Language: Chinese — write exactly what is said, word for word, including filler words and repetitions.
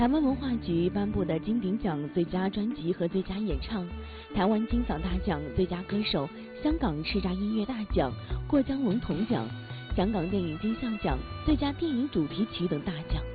台湾文化局颁布的金鼎奖最佳专辑和最佳演唱，台湾金嗓大奖最佳歌手，香港叱咤音乐大奖、过江龙铜奖，香港电影金像奖最佳电影主题曲等大奖。